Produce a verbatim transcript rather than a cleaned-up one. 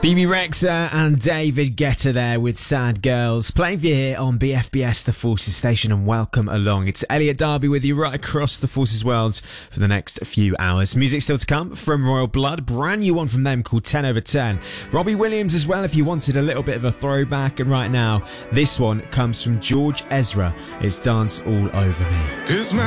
Bebe Rexha and David Guetta there with Sad Girls, playing for you here on B F B S The Forces Station, and welcome along. It's Elliot Darby with you right across the Forces world for the next few hours. Music still to come from Royal Blood, brand new one from them called ten over ten. Robbie Williams as well if you wanted a little bit of a throwback, and right now this one comes from George Ezra. It's Dance All Over Me.